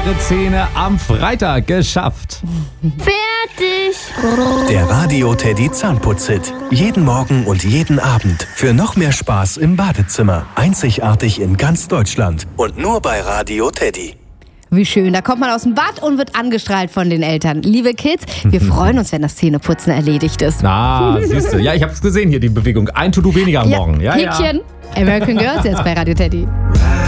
eure Zähne am Freitag geschafft. Fertig. Der Radio Teddy Zahnputz-Hit. Jeden Morgen und jeden Abend. Für noch mehr Spaß im Badezimmer. Einzigartig in ganz Deutschland. Und nur bei Radio Teddy. Wie schön, da kommt man aus dem Bad und wird angestrahlt von den Eltern. Liebe Kids, wir freuen uns, wenn das Zähneputzen erledigt ist. Siehst du. Ja, ich hab's gesehen hier, die Bewegung. Ein To-Do weniger am Morgen. Ja, Häkchen. American Girls jetzt bei Radio Teddy.